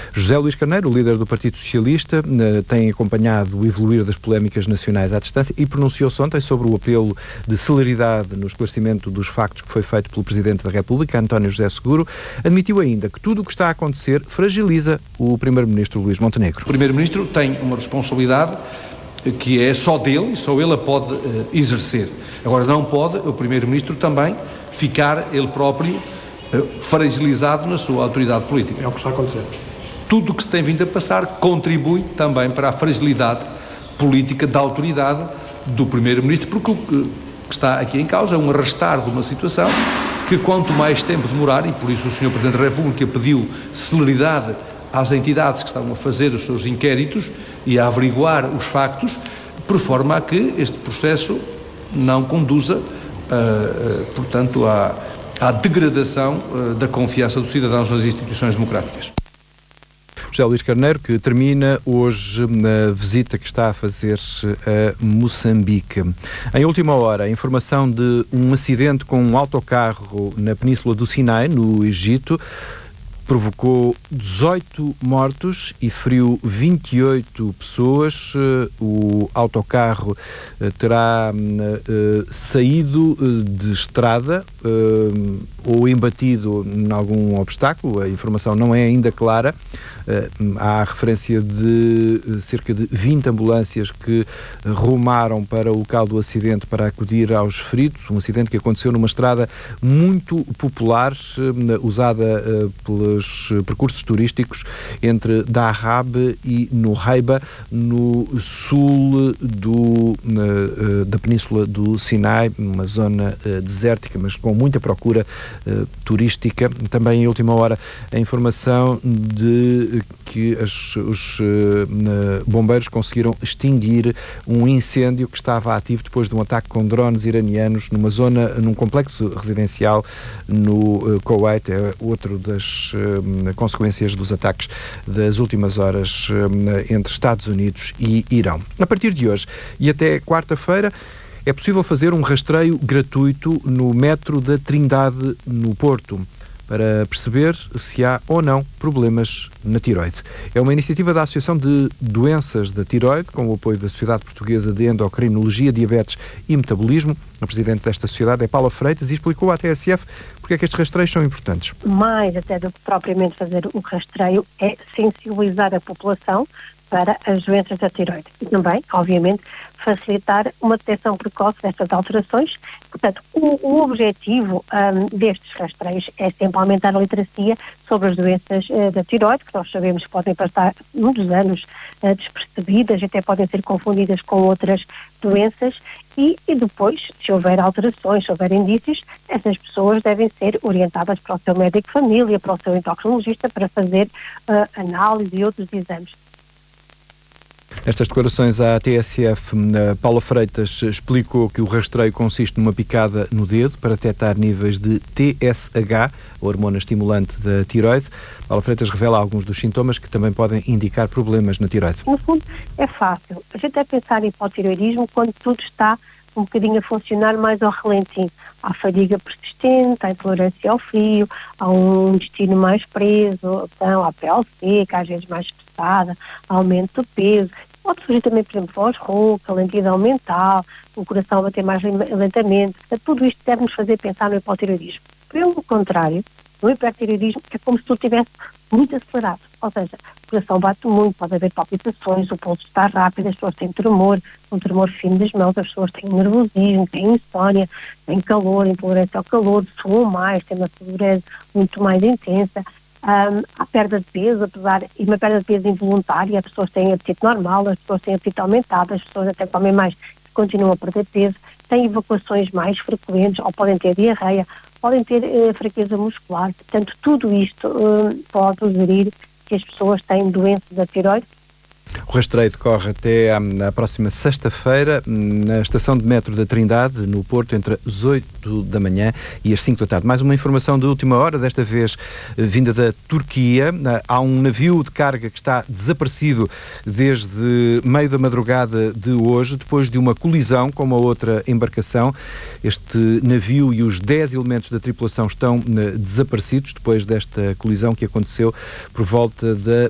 José Luís Carneiro, o líder do Partido Socialista, tem acompanhado o evoluir das polémicas nacionais à distância e pronunciou-se ontem sobre o apelo de celeridade no esclarecimento dos factos que foi feito pelo Presidente da República, António José Seguro. Admitiu ainda que tudo o que está a acontecer fragiliza o Primeiro-Ministro Luís Montenegro. O Primeiro-Ministro tem uma responsabilidade que é só dele e só ele a pode exercer. Agora, não pode o Primeiro-Ministro também ficar ele próprio fragilizado na sua autoridade política. É o que está a acontecer. Tudo o que se tem vindo a passar contribui também para a fragilidade política da autoridade do Primeiro-Ministro, porque o que está aqui em causa é um arrastar de uma situação que quanto mais tempo demorar, e por isso o Sr. Presidente da República pediu celeridade às entidades que estavam a fazer os seus inquéritos e a averiguar os factos, por forma a que este processo não conduza, portanto, à degradação da confiança dos cidadãos nas instituições democráticas. José Luís Carneiro, que termina hoje a visita que está a fazer-se a Moçambique. Em última hora, a informação de um acidente com um autocarro na Península do Sinai, no Egito, provocou 18 mortos e feriu 28 pessoas. O autocarro terá saído de estrada ou embatido em algum obstáculo. A informação não é ainda clara. Há referência de cerca de 20 ambulâncias que rumaram para o local do acidente para acudir aos feridos. Um acidente que aconteceu numa estrada muito popular, usada pelos percursos turísticos entre Dahab e Nuweiba, no sul da Península do Sinai, uma zona desértica, mas com muita procura turística. Também em última hora a informação de que os bombeiros conseguiram extinguir um incêndio que estava ativo depois de um ataque com drones iranianos num complexo residencial no Kuwait. É outro das consequências dos ataques das últimas horas entre Estados Unidos e Irão. A partir de hoje e até quarta-feira é possível fazer um rastreio gratuito no metro da Trindade, no Porto, para perceber se há ou não problemas na tiroide. É uma iniciativa da Associação de Doenças da Tiroide, com o apoio da Sociedade Portuguesa de Endocrinologia, Diabetes e Metabolismo. A presidente desta sociedade é Paula Freitas e explicou à TSF porque é que estes rastreios são importantes. Mais até do que propriamente fazer o rastreio é sensibilizar a população para as doenças da tiroide e também, obviamente, facilitar uma detecção precoce destas alterações. Portanto, o objetivo destes rastreios é sempre aumentar a literacia sobre as doenças da tiroide, que nós sabemos que podem passar muitos anos despercebidas, até podem ser confundidas com outras doenças e depois, se houver alterações, se houver indícios, essas pessoas devem ser orientadas para o seu médico de família, para o seu endocrinologista, para fazer análise e outros exames. Nestas declarações à TSF, Paula Freitas explicou que o rastreio consiste numa picada no dedo para detectar níveis de TSH, a hormona estimulante da tiroide. Paula Freitas revela alguns dos sintomas que também podem indicar problemas na tiroide. No fundo, é fácil. A gente é pensar em hipotiroidismo quando tudo está um bocadinho a funcionar mais ao relentinho. Há fadiga persistente, há intolerância ao frio, há um intestino mais preso, então, há pele seca, às vezes mais pesada, aumento do peso. Pode surgir também, por exemplo, voz rouca, lentidão mental, o coração a bater mais lentamente. Tudo isto deve nos fazer pensar no hipotiroidismo. Pelo contrário, no hipertiroidismo é como se tudo estivesse muito acelerado. Ou seja, o coração bate muito, pode haver palpitações, o pulso está rápido, as pessoas têm tremor, um tremor fino das mãos, as pessoas têm nervosismo, têm insónia, têm calor, intolerância ao calor, suam mais, têm uma sudorese muito mais intensa. Há perda de peso, e uma perda de peso involuntária, as pessoas têm apetite normal, as pessoas têm apetite aumentado, as pessoas até comem mais e continuam a perder peso, têm evacuações mais frequentes, ou podem ter diarreia, podem ter fraqueza muscular. Portanto, tudo isto pode sugerir que as pessoas têm doença da tiroide. O rastreio decorre até à próxima sexta-feira na estação de metro da Trindade, no Porto, entre as 8 da manhã e as 5 da tarde. Mais uma informação de última hora, desta vez vinda da Turquia. Há um navio de carga que está desaparecido desde meio da madrugada de hoje, depois de uma colisão com uma outra embarcação. Este navio e os 10 elementos da tripulação estão desaparecidos depois desta colisão que aconteceu por volta da